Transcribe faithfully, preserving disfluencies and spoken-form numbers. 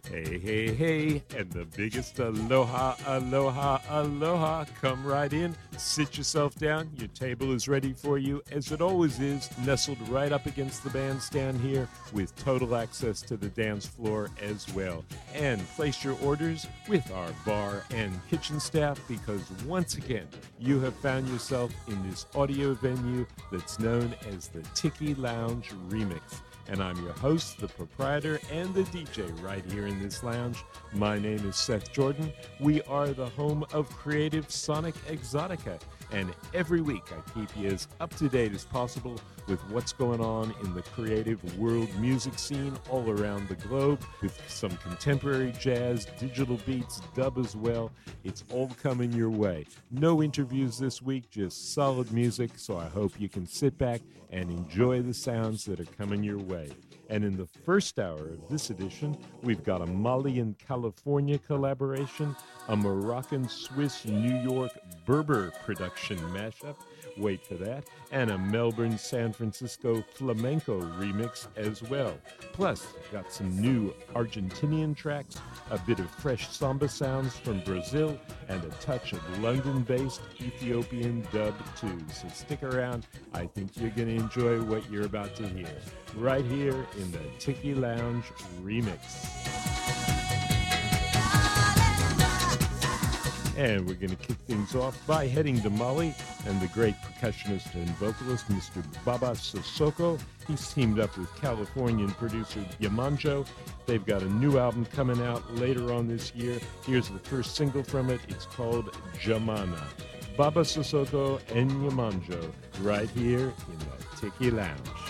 Hey, hey, hey, and the biggest aloha, aloha, aloha. Come right in, sit yourself down. Your table is ready for you, as it always is, nestled right up against the bandstand here with total access to the dance floor as well. And place your orders with our bar and kitchen staff because once again, you have found yourself in this audio venue that's known as the Tiki Lounge Remix. And I'm your host, the proprietor, and the D J right here in this lounge. My name is Seth Jordan. We are the home of Creative Sonic Exotica. And every week I keep you as up-to-date as possible with what's going on in the creative world music scene all around the globe with some contemporary jazz, digital beats, dub as well. It's all coming your way. No interviews this week, just solid music, so I hope you can sit back and enjoy the sounds that are coming your way. And in the first hour of this edition, we've got a Mali and California collaboration, a Moroccan-Swiss-New York Berber production mashup, wait for that, and a Melbourne-San Francisco flamenco remix as well. Plus, got some new Argentinian tracks, a bit of fresh samba sounds from Brazil, and a touch of London-based Ethiopian dub too. So stick around. I think you're going to enjoy what you're about to hear. Right here in the Tiki Lounge Remix. And we're going to kick things off by heading to Mali and the great percussionist and vocalist, Mister Baba Sissoko. He's teamed up with Californian producer Yamanjo. They've got a new album coming out later on this year. Here's the first single from it. It's called Jamana. Baba Sissoko and Yamanjo right here in the Tiki Lounge.